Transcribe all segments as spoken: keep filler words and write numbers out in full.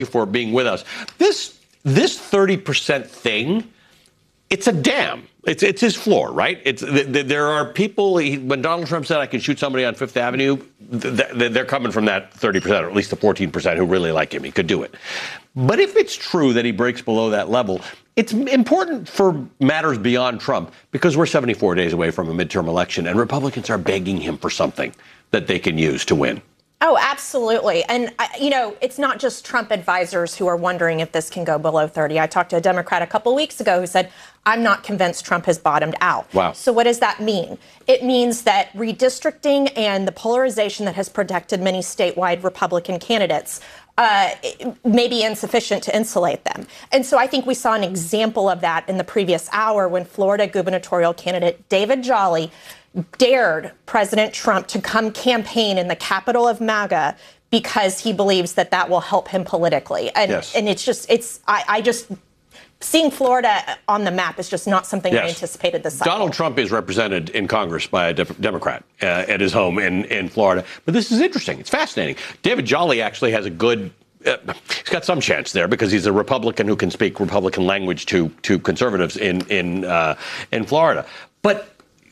for being with us. This this thirty percent thing, it's a dam. It's it's his floor, right? It's th- th- there are people. He, when Donald Trump said I can shoot somebody on Fifth Avenue, th- th- they're coming from that thirty percent, or at least the fourteen percent who really like him. He could do it. But if it's true that he breaks below that level, it's important for matters beyond Trump, because we're seventy-four days away from a midterm election, and Republicans are begging him for something that they can use to win. Oh, absolutely. And, you know, it's not just Trump advisors who are wondering if this can go below thirty. I talked to a Democrat a couple weeks ago who said, I'm not convinced Trump has bottomed out. Wow. So what does that mean? It means that redistricting and the polarization that has protected many statewide Republican candidates uh, may be insufficient to insulate them. And so I think we saw an example of that in the previous hour when Florida gubernatorial candidate David Jolly dared President Trump to come campaign in the capital of MAGA because he believes that that will help him politically. And, yes. and it's just, it's, I, I just, seeing Florida on the map is just not something yes. I anticipated this cycle. Donald Trump is represented in Congress by a de- Democrat uh, at his home in, in Florida. But this is interesting. It's fascinating. David Jolly actually has a good Uh, he's got some chance there because he's a Republican who can speak Republican language to to conservatives in in uh, in Florida. But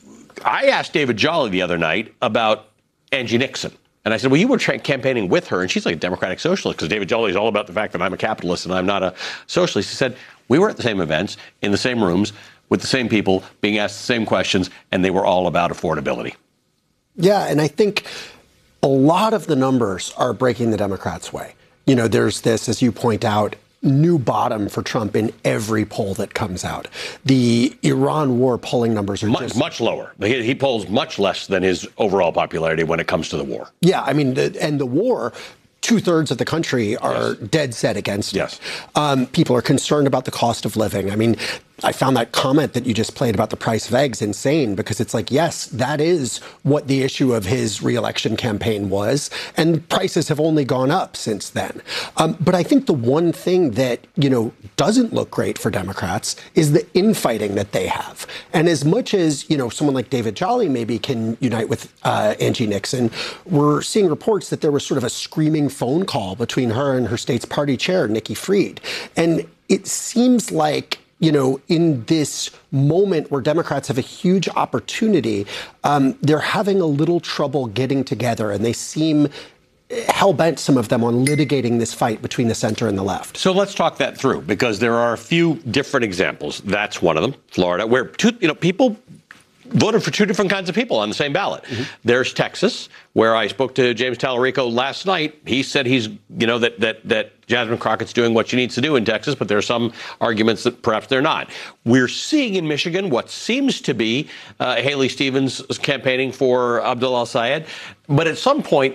I asked David Jolly the other night about Angie Nixon. And I said, well, you were tra- campaigning with her, and she's like a Democratic socialist, because David Jolly is all about the fact that I'm a capitalist and I'm not a socialist. He said, we were at the same events, in the same rooms, with the same people, being asked the same questions, and they were all about affordability. Yeah, and I think a lot of the numbers are breaking the Democrats' way. You know, there's this, as you point out, new bottom for Trump in every poll that comes out. The Iran war polling numbers are much, just much lower. He, he polls much less than his overall popularity when it comes to the war. Yeah, I mean, the, and the war, two thirds of the country are yes. dead set against yes. it. Um, people are concerned about the cost of living. I mean, I found that comment that you just played about the price of eggs insane, because it's like, yes, that is what the issue of his reelection campaign was. And prices have only gone up since then. Um, but I think the one thing that, you know, doesn't look great for Democrats is the infighting that they have. And as much as, you know, someone like David Jolly maybe can unite with uh, Angie Nixon, we're seeing reports that there was sort of a screaming phone call between her and her state's party chair, Nikki Fried. And it seems like, you know, in this moment where Democrats have a huge opportunity, um, they're having a little trouble getting together, and they seem hell-bent, some of them, on litigating this fight between the center and the left. So let's talk that through, because there are a few different examples. That's one of them, Florida, where two, you know, people voted for two different kinds of people on the same ballot. Mm-hmm. There's Texas, where I spoke to James Tallarico last night. He said he's, you know, that that that Jasmine Crockett's doing what she needs to do in Texas, but there are some arguments that perhaps they're not. We're seeing in Michigan what seems to be uh, Haley Stevens campaigning for Abdul al-Sayed. But at some point,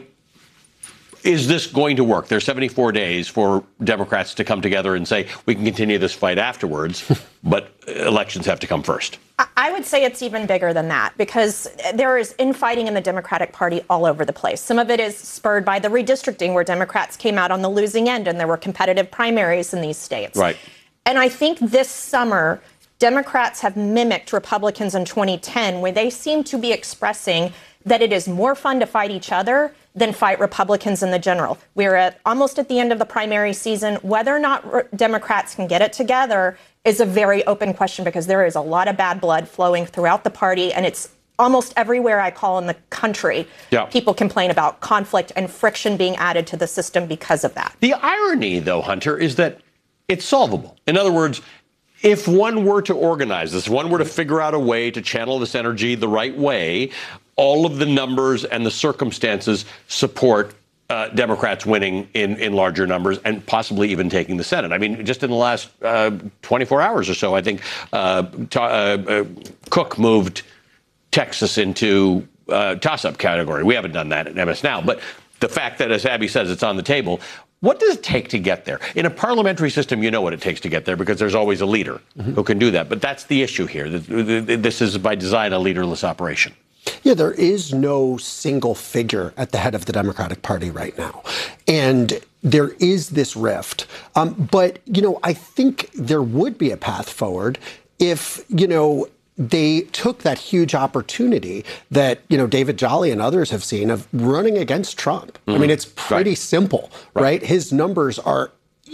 is this going to work? There's seventy-four days for Democrats to come together and say, we can continue this fight afterwards, but elections have to come first. I would say it's even bigger than that, because there is infighting in the Democratic Party all over the place. Some of it is spurred by the redistricting, where Democrats came out on the losing end and there were competitive primaries in these states. Right. And I think this summer, Democrats have mimicked Republicans in twenty ten, where they seem to be expressing that it is more fun to fight each other than fight Republicans in the general. We're at almost at the end of the primary season. Whether or not re- Democrats can get it together is a very open question, because there is a lot of bad blood flowing throughout the party, and it's almost everywhere I call in the country. Yeah. People complain about conflict and friction being added to the system because of that. The irony, though, Hunter, is that it's solvable. In other words, if one were to organize this, if one were to figure out a way to channel this energy the right way, all of the numbers and the circumstances support uh, Democrats winning in, in larger numbers and possibly even taking the Senate. I mean, just in the last uh, twenty-four hours or so, I think uh, t- uh, uh, Cook moved Texas into uh, toss-up category. We haven't done that at M S Now. But the fact that, as Abby says, it's on the table, what does it take to get there? In a parliamentary system, you know what it takes to get there, because there's always a leader mm-hmm. who can do that. But that's the issue here. This is, by design, a leaderless operation. Yeah, there is no single figure at the head of the Democratic Party right now. And there is this rift. Um, but, you know, I think there would be a path forward if, you know, they took that huge opportunity that, you know, David Jolly and others have seen of running against Trump. Mm-hmm. I mean, it's pretty right. simple, right. right? His numbers are